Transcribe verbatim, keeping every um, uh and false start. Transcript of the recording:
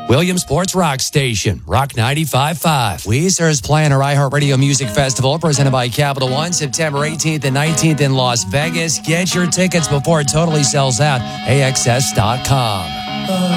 Williamsport's rock station, Rock ninety-five point five. Weezer is playing our iHeartRadio Music Festival presented by Capital One, September eighteenth and nineteenth in Las Vegas. Get your tickets before it totally sells out. A X S dot com.